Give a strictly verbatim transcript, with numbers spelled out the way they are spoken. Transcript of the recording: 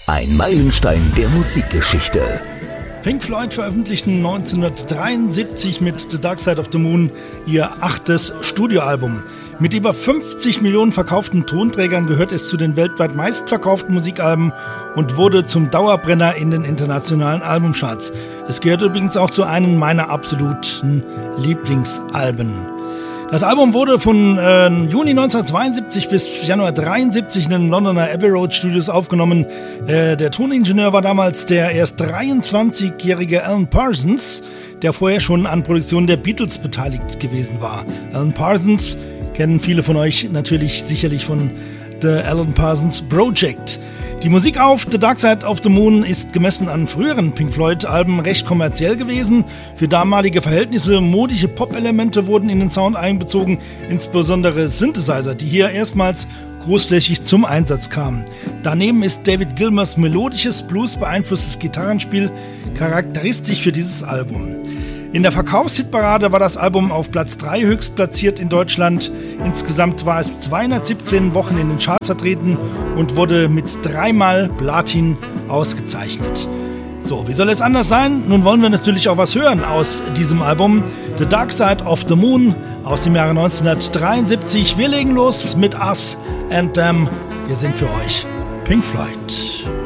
Ein Meilenstein der Musikgeschichte. Pink Floyd veröffentlichten neunzehnhundertdreiundsiebzig mit The Dark Side of the Moon ihr achtes Studioalbum. Mit über fünfzig Millionen verkauften Tonträgern gehört es zu den weltweit meistverkauften Musikalben und wurde zum Dauerbrenner in den internationalen Albumcharts. Es gehört übrigens auch zu einem meiner absoluten Lieblingsalben. Das Album wurde von äh, Juni neunzehnhundertzweiundsiebzig bis Januar dreiundsiebzig in den Londoner Abbey Road Studios aufgenommen. Äh, der Toningenieur war damals der erst dreiundzwanzigjährige Alan Parsons, der vorher schon an Produktionen der Beatles beteiligt gewesen war. Alan Parsons kennen viele von euch natürlich sicherlich von The Alan Parsons Project. Die Musik auf The Dark Side of the Moon ist gemessen an früheren Pink Floyd-Alben recht kommerziell gewesen. Für damalige Verhältnisse modische Pop-Elemente wurden in den Sound einbezogen, insbesondere Synthesizer, die hier erstmals großflächig zum Einsatz kamen. Daneben ist David Gilmours melodisches, blues-beeinflusstes Gitarrenspiel charakteristisch für dieses Album. In der Verkaufshitparade war das Album auf Platz drei höchst platziert in Deutschland. Insgesamt war es zweihundertsiebzehn Wochen in den Charts vertreten und wurde mit dreimal Platin ausgezeichnet. So, wie soll es anders sein? Nun wollen wir natürlich auch was hören aus diesem Album. The Dark Side of the Moon aus dem Jahre neunzehnhundertdreiundsiebzig. Wir legen los mit Us and Them. Wir sind für euch Pink Floyd.